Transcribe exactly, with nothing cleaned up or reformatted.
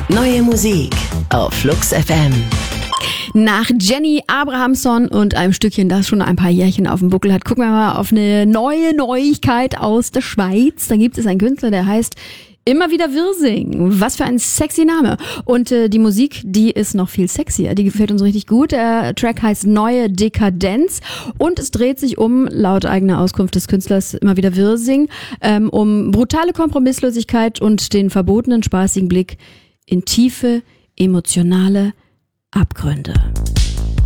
Neue Musik auf Flux F M. Nach Jenny Abrahamson und einem Stückchen, das schon ein paar Jährchen auf dem Buckel hat, gucken wir mal auf eine neue Neuigkeit aus der Schweiz. Da gibt es einen Künstler, der heißt Immer wieder Wirsing. Was für ein sexy Name. Und äh, die Musik, die ist noch viel sexier. Die gefällt uns richtig gut. Der Track heißt Neue Dekadenz und es dreht sich um, laut eigener Auskunft des Künstlers Immer wieder Wirsing, ähm, um brutale Kompromisslosigkeit und den verbotenen spaßigen Blick in tiefe, emotionale Abgründe.